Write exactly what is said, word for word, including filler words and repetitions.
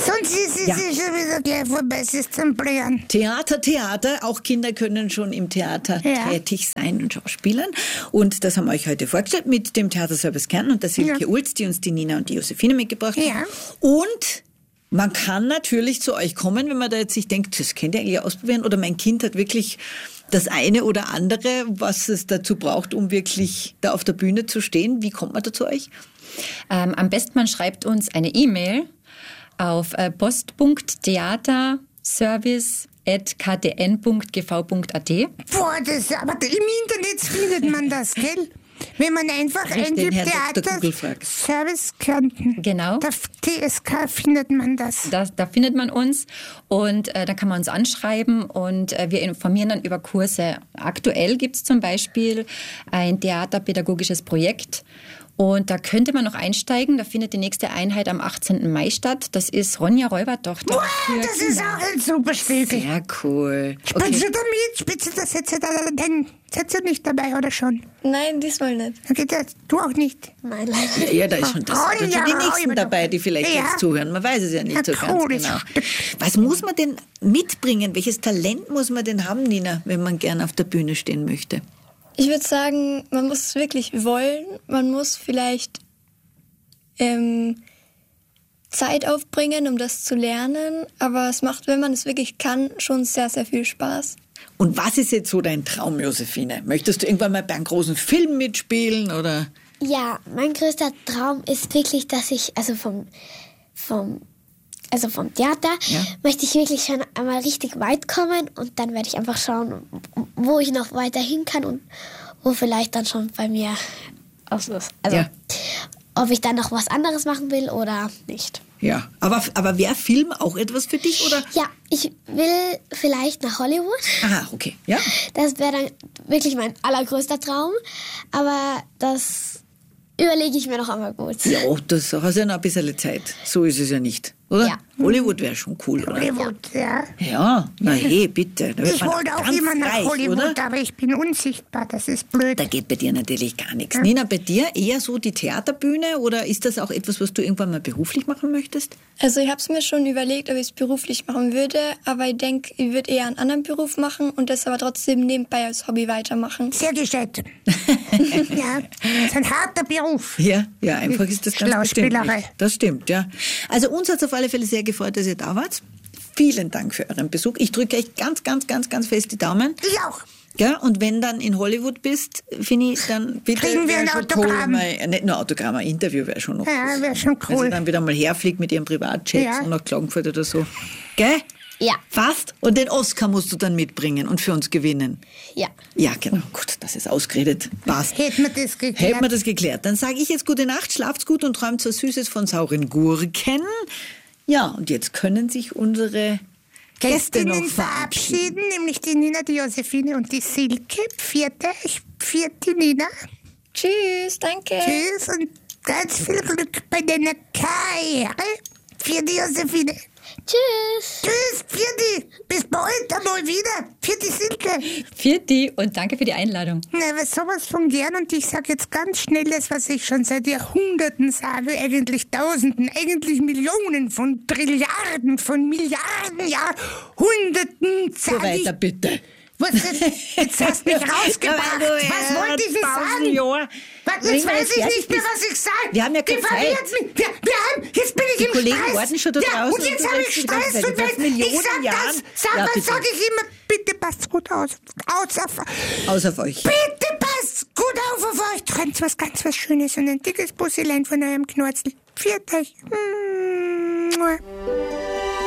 Sonst ist es Ja. ja schon wieder gleich vorbei, es ist zum Blären. Theater, Theater, auch Kinder können schon im Theater Ja. tätig sein und schauspielern. Und das haben wir euch heute vorgestellt mit dem Theaterservice Kärnten und der Silke Ja. Ulz, die uns die Nina und die Josephine mitgebracht haben. Ja. Und man kann natürlich zu euch kommen, wenn man da jetzt sich denkt, das könnt ihr eigentlich ausprobieren. Oder mein Kind hat wirklich das eine oder andere, was es dazu braucht, um wirklich da auf der Bühne zu stehen. Wie kommt man da zu euch? Ähm, am besten man schreibt uns eine E-Mail auf äh, post punkt theaterservice at k t n punkt g v punkt a t. Boah, das, aber im Internet findet man das, gell? Wenn man einfach ich den eingibt, Herrn Doktor Theater, Google fragt. Service Kärnten. Genau. Der T S K findet man das. Da, da findet man uns und äh, da kann man uns anschreiben und äh, wir informieren dann über Kurse. Aktuell gibt es zum Beispiel ein theaterpädagogisches Projekt und da könnte man noch einsteigen. Da findet die nächste Einheit am achtzehnten Mai statt. Das ist Ronja Räubertochter. Boah, das ist auch ein super Stück. Sehr cool. Spielst du damit? Spielst du das jetzt? Nein, seid ihr nicht dabei oder schon? Nein, diesmal nicht. Okay, das, du auch nicht. Nein, leider. Ja, da ist schon das. Da sind Ronja schon die Nächsten Räubertochter. dabei, die vielleicht Ja. jetzt zuhören. Man weiß es ja nicht Ja, so ganz cool, genau. das- Was muss man denn mitbringen? Welches Talent muss man denn haben, Nina, wenn man gern auf der Bühne stehen möchte? Ich würde sagen, man muss es wirklich wollen. Man muss vielleicht ähm, Zeit aufbringen, um das zu lernen. Aber es macht, wenn man es wirklich kann, schon sehr, sehr viel Spaß. Und was ist jetzt so dein Traum, Josephine? Möchtest du irgendwann mal bei einem großen Film mitspielen oder? Ja, mein größter Traum ist wirklich, dass ich, also vom, vom, also vom Theater, Ja. möchte ich wirklich schon einmal richtig weit kommen und dann werde ich einfach schauen, wo ich noch weiter hin kann und wo vielleicht dann schon bei mir aus ist. Also, Ja. ob ich dann noch was anderes machen will oder nicht. Ja. Aber, aber wäre Film auch etwas für dich, oder? Ja, ich will vielleicht nach Hollywood. Aha, okay. Ja. Das wäre dann wirklich mein allergrößter Traum. Aber das überlege ich mir noch einmal gut. Ja, das hast ja noch ein bisschen Zeit. So ist es ja nicht, oder? Ja. Hollywood wäre schon cool, oder? Hollywood, ja. Ja, na hey, bitte. Da wird Ich man wollte auch ganz immer nach reich, Hollywood, oder? aber ich bin unsichtbar. Das ist blöd. Da geht bei dir natürlich gar nichts. Nina, bei dir eher so die Theaterbühne oder ist das auch etwas, was du irgendwann mal beruflich machen möchtest? Also ich habe es mir schon überlegt, ob ich es beruflich machen würde. Aber ich denke, ich würde eher einen anderen Beruf machen und das aber trotzdem nebenbei als Hobby weitermachen. Sehr gescheit. Ja, das ist ein harter Beruf. Ja, ja, einfach ist das ganz bestimmt Schauspielerei. nicht. Das stimmt, ja. Also uns hat es auf alle Fälle sehr gefreut, dass ihr da wart. Vielen Dank für euren Besuch. Ich drücke euch ganz, ganz, ganz, ganz fest die Daumen. Ich auch. Ja, und wenn dann in Hollywood bist, Fini, dann bitte Kriegen wir wär ein schon Autogramm. Toll, mal, nicht nur Autogramm, ein Interview wäre schon noch. Ja, wäre schon Wenn sie cool. dann wieder mal herfliegt mit ihrem Privatjet Ja. und nach Klagenfurt oder so. Gell? Ja. Fast. Und den Oscar musst du dann mitbringen und für uns gewinnen. Ja. Ja, genau. Gut, das ist ausgeredet. Passt. Hätten wir das geklärt. Hätten wir das geklärt. Dann sage ich jetzt gute Nacht, schlaft's gut und träumt was Süßes von sauren Gurken. Ja, und jetzt können sich unsere Gäste noch Gästinnen verabschieden. verabschieden, nämlich die Nina, die Josephine und die Silke. Vierte, vierte Nina. Tschüss, danke. Tschüss und ganz viel Glück bei deiner Karriere. Vierte Josephine. Tschüss. Tschüss, vierte. Bis bald einmal wieder. Vierte Silke. Vierte und danke für die Einladung. Na, aber sowas von gern und ich sage jetzt ganz schnell das, was ich schon seit Jahrhunderten sage, eigentlich Tausenden, eigentlich Millionen von Trilliarden, von Milliarden, Jahrhunderten, So sage ich. weiter, bitte. Was jetzt, jetzt hast du mich rausgebracht. Ja, weil du, Was äh, wollte ich denn tausend sagen? Jahre. Warte, Wenn jetzt wir weiß jetzt ich fertig nicht mehr, bist- was ich sage. Wir haben ja keine Die verwirrt Zeit. mich. Wir, wir haben, jetzt bin ich Die im Kollegen Stress. warten schon da ja, draußen und jetzt und du habe ich redest die ganze Stress. Zeit. Und Du hast wenn, ich Millionen sag das, Jahren. sag, Ja, was bitte. sage ich immer? Bitte passt gut aus. Aus auf, Aus auf euch. bitte passt gut auf auf euch. Träumt was ganz was Schönes und ein dickes Busselein von eurem Knurzel. Pfiat euch. Mua.